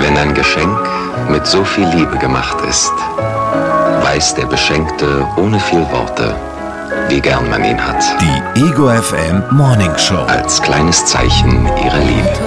Wenn ein Geschenk mit so viel Liebe gemacht ist, weiß der Beschenkte ohne viel Worte, wie gern man ihn hat. Die Ego FM Morning Show. Als kleines Zeichen ihrer Liebe.